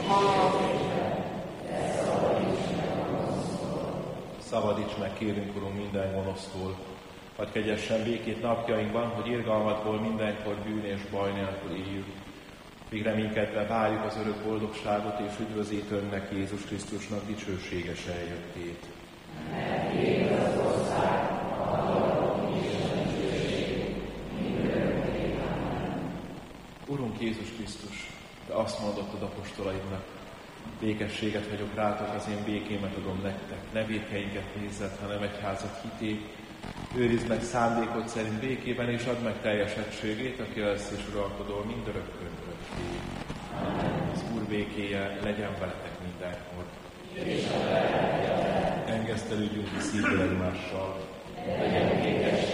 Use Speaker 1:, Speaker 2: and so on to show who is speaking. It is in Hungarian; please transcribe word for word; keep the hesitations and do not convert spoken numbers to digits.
Speaker 1: Szabadíts meg, kérünk, Urunk, minden gonosztól. Adj kegyesen békét napjainkban, hogy irgalmadból mindenkor bűn és baj nélkül éljük. Míg reménykedve várjuk az örök boldogságot és üdvözítőnknek, Jézus Krisztusnak dicsőséges eljöttét. Urunk Jézus Krisztus, Te azt mondottad apostolaidnak, békességet hagyok rátok, az én békémet adom nektek. Ne vétkeinket nézzed, hanem egyházat hitét. Őrizd meg szándékod szerint békében, és add meg teljesedtségét, aki lesz és uralkodol mindörökkön örökké. Az Úr békéje legyen veletek mindenkor. Engesztelődjünk ki szívből egymással.